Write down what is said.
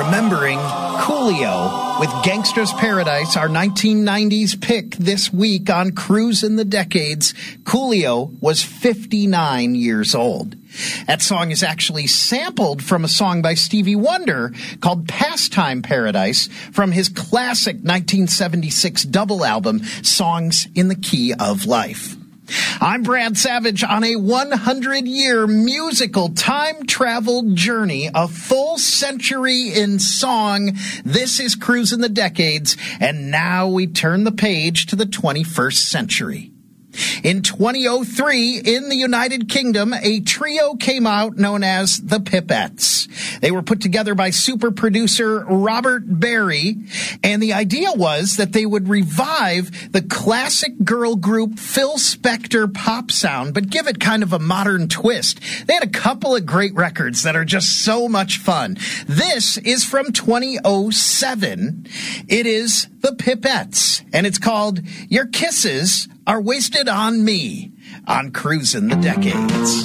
remembering Coolio with Gangsta's Paradise, our 1990s pick this week on Cruising the Decades. Coolio was 59 years old. That song is actually sampled from a song by Stevie Wonder called Pastime Paradise from his classic 1976 double album, Songs in the Key of Life. I'm Brad Savage on a 100-year musical time-travel journey, a full century in song. This is Cruising the Decades, and now we turn the page to the 21st century. In 2003, in the United Kingdom, a trio came out known as the Pipettes. They were put together by super producer Robert Berry, and the idea was that they would revive the classic girl group Phil Spector pop sound, but give it kind of a modern twist. They had a couple of great records that are just so much fun. This is from 2007. It is the Pipettes, and it's called Your Kisses Are Wasted on Me on Cruising the Decades.